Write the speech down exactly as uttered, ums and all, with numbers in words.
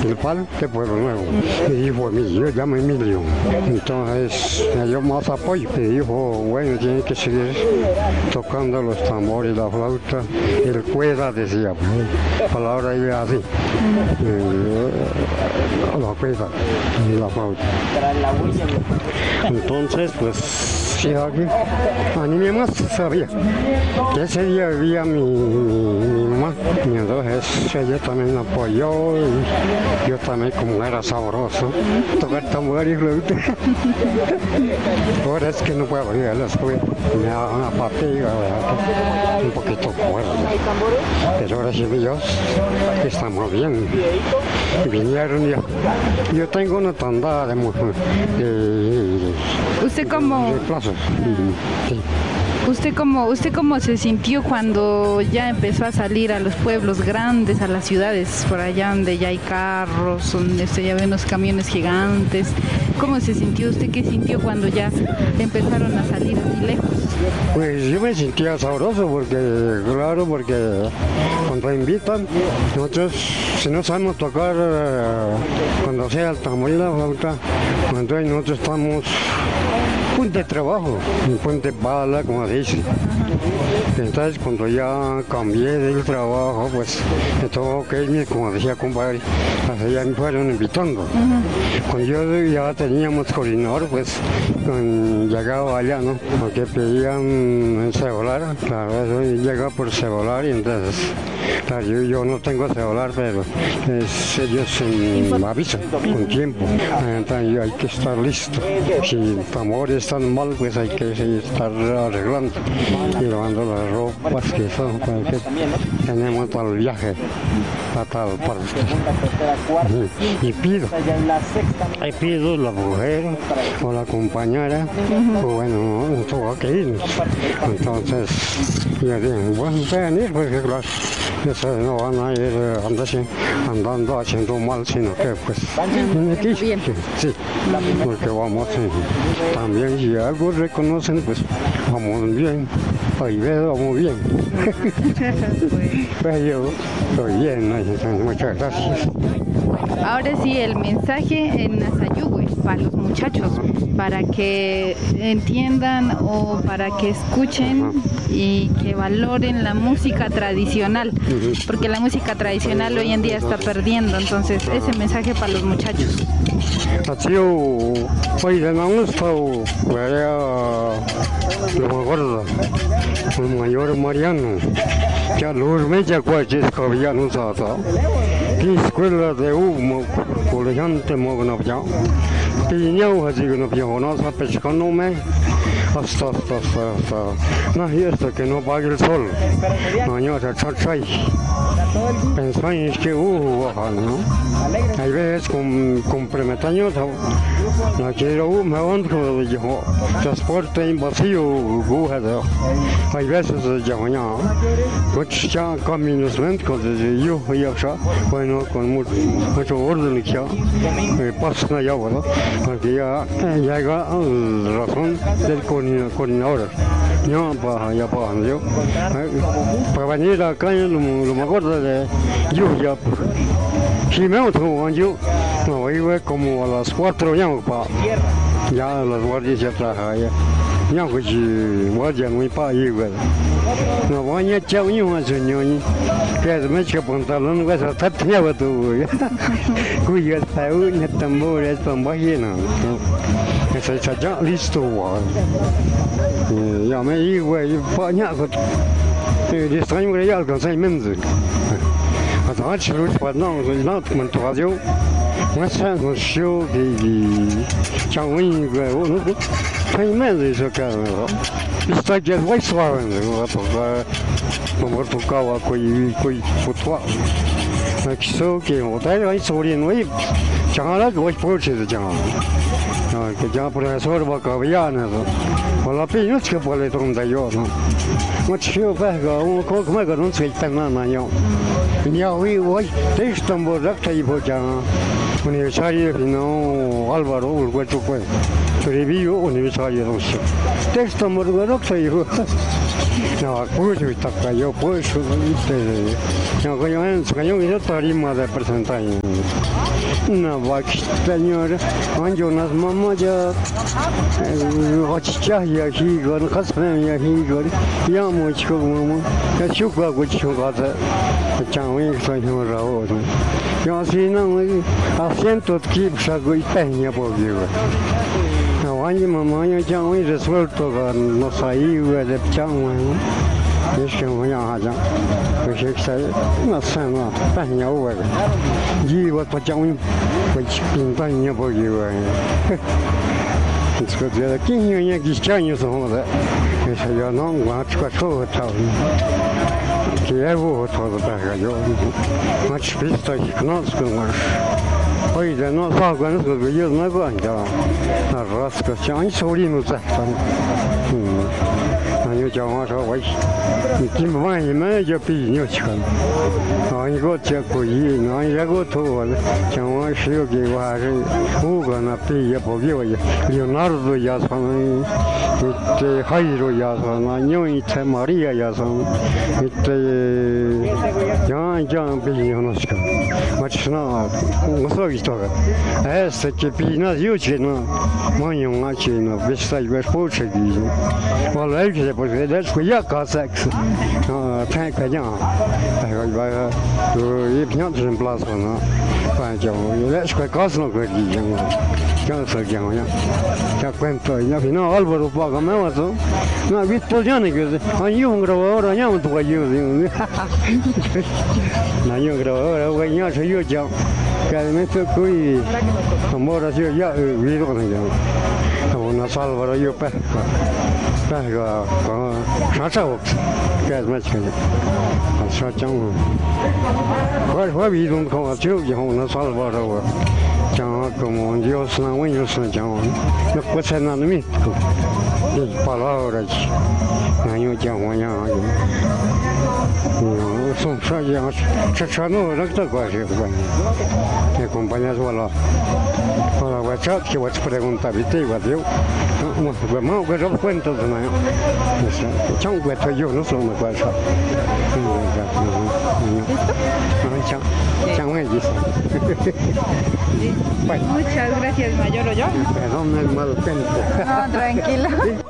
El Pal de Pueblo Nuevo. Y dijo, yo llamo Emilio. Entonces me dio más apoyo. Y dijo, bueno, tiene que seguir tocando los tambores, la flauta. El cuerda decía, pues, palabra iba así. Eh, la cuerda y la flauta. Entonces, pues, sí, aquí, a mí más sabía que ese día vivía mi, mi, mi mamá, y entonces ella también apoyó, y yo también, como era sabroso, tocar tambor y flauta. Ahora es que no puedo ir a la escuela, me da una fatiga, un poquito fuerte, pero ahora sí Dios, estamos bien. Vinieron ya, yo tengo una tanda de mujer, de, ¿Usted cómo, de plazos, sí. usted cómo, usted cómo se sintió cuando ya empezó a salir a los pueblos grandes, a las ciudades, por allá donde ya hay carros, donde usted ya ve unos camiones gigantes? ¿Cómo se sintió usted? ¿Qué sintió cuando ya empezaron a salir así lejos? Pues yo me sentía sabroso porque, claro, porque cuando invitan, nosotros, si no sabemos tocar, cuando sea el tambor y la flauta, entonces nosotros estamos punto de trabajo, un punto de bala, como se dice. Entonces, cuando ya cambié del trabajo, pues me tuvo que irme, como decía compadre, hasta ya me fueron invitando. Uh-huh. Cuando yo ya teníamos coordinador, pues con, llegaba allá, ¿no? Porque pedían celular, claro, eso llega por celular, y entonces, claro, yo, yo no tengo celular, pero es, ellos me avisan con tiempo. Entonces hay que estar listo. Si el tambor está mal, pues hay que estar arreglando y lavando las ropas que son, que tenemos para el viaje a tal parte. Y pido, y pido la mujer o la compañera, pues bueno, no tengo que ir. Entonces yo digo, bueno, pueden ir, porque claro, eso no van a ir andando, andando haciendo mal, sino que pues aquí, sí, sí, porque vamos, y también si algo reconocen, pues vamos bien, ahí veo, vamos bien. Pues yo estoy bien, muchas gracias. Ahora sí, el mensaje en Nazayugüe para los muchachos, para que entiendan o para que escuchen y que valoren la música tradicional, porque la música tradicional hoy en día está perdiendo. Entonces, ese mensaje para los muchachos. Hoy de no gusto, lo mejor, el mayor Mariano, ya los mecha cuaches cabillanos hasta. Escuela de humo, colegiante mognovia, piñao así que no piñao, no pescándome hasta hasta hasta no y hasta que no pague el sol, no yo se chachai, pensáis que uh no, hay veces con con premetaños, no quiero uh me van con yo transporte en vacío guja de, hay veces ya mañana, pues ya caminos lentos desde yo ya ya bueno con mucho, mucho orden ya eh, pasa ya bueno porque ya llega la razón del coordinador ya para ya para yo para venir acá lo, lo mejor de yo ya si me otro yo no iba como a las cuatro ya para ya las guardias ya trabajan ya ya pues guardia muy para ahí güey no voy a echar un señor que es me echa pantalón que se tapia tú cuya está una tambor es tambor llena ese ya listo ya me digo y paña que extraño que ya alcancé mensaje hasta que lo pues no no me tocó no sé no show que ya un güey no hay mensaje eso que está ya muy suave no toca como tocaba coi coi futbol aquí so que otra vez sobre no y ya la que voy por ese ya que ya profesor va cabiana con la piña que puede tronda yo no mucho pega un poco más que no se está nada yo ya hoy voy te estamos recta y pues ya universitario no Álvaro Urgueto pues Treviño universitario no sé te estamos recta y No, pues está cayó pues este no que yo en que yo yo tarima de presentar no va señora anjo nas mamá ya ochcha ya hi gon khasme ya hi gon ya mo chko mo ya chuka go chuka da changwe so yo rao yo si no asiento que sago y peña por Dios. Они мама я тяну и резвольто на саиве de тяну. Еще у меня хажа. Еще кстати на сцену пеня уве. И вот потяну почти не погибаю. Сказать, я кинь мне гищанию самого. Если я нам мачка что там. Я вот вот так я. Мач пристать к нас говоришь. Ой, да, ну, так, ну, как бы, я знаю, да, раз, как, они соуринутся, там, они讲说，我，你今晚你们就比牛吃，啊，你给我结果一，那也给我投我，讲我十个给我还是五个呢，比也不给我也，有哪儿都也算，这还有也算，那因为在马里也算，这讲讲比牛那些，我吃那，我说一多个，哎，是这比那有钱呢，没用啊钱呢，别说别说吃的，我来这不是，那是也搞 sex， 啊，太快讲，哎个一个，就一平常人不拉说呢，反正就那是快搞死那个的讲，讲是讲呀，讲关头，那平常二百多包个买我走，那比多讲那个是，啊，用个我我让我多用用，哈哈，那用个我我要是有讲。Que me tocui amor así ya vivo con ella una salva yo pe pe ga sa sa ok que es más que sa chang wa wa vi dong ko chiu ji ho una salva ro chang como Dios na wen yo sa chang no puede nada mi palabras na yo chang wa ya son ya cha no no te cuál me acompañas wala para WhatsApp que vas a preguntar viste igual yo no me que yo cuento de nada chang que estoy yo no soy una cosa chang chang me dice muchas gracias mayor o yo perdón el mal tiempo no tranquilo